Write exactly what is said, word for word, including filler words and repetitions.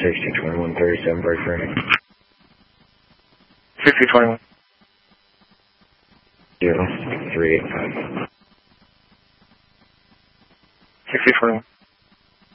sixty twenty-one thirty-seven, break ready. sixty twenty-one. Zero, three eight five. sixty twenty-one.